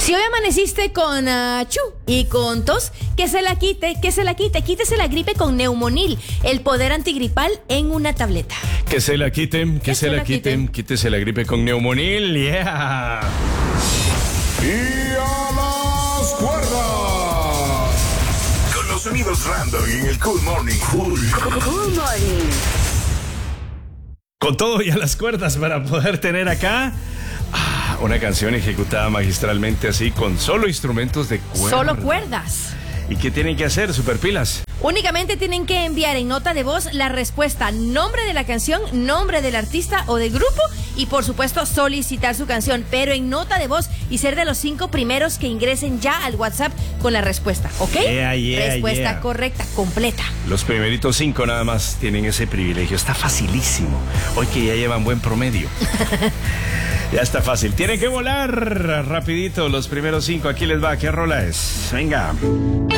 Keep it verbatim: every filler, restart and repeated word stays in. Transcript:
Si hoy amaneciste con uh, chu y con tos, que se la quite, que se la quite. Quítese la gripe con Neumonil, el poder antigripal en una tableta. Que se la quiten, que, que se, se la quiten. quiten. Quítese la gripe con Neumonil, yeah. Y a las cuerdas. Con los sonidos random en el Cool Morning. Cool, cool Morning. Con todo y a las cuerdas para poder tener acá ah, una canción ejecutada magistralmente así, con solo instrumentos de cuerda. Solo cuerdas. ¿Y qué tienen que hacer, superpilas? Únicamente tienen que enviar en nota de voz la respuesta, nombre de la canción, nombre del artista o del grupo y por supuesto solicitar su canción, pero en nota de voz y ser de los cinco primeros que ingresen ya al WhatsApp con la respuesta, ¿ok? Yeah, yeah, respuesta yeah. correcta, completa. Los primeritos cinco nada más tienen ese privilegio. Está facilísimo. Hoy que ya llevan buen promedio. Ya está fácil. Tienen que volar rapidito los primeros cinco. Aquí les va. ¿Qué rola es? Venga.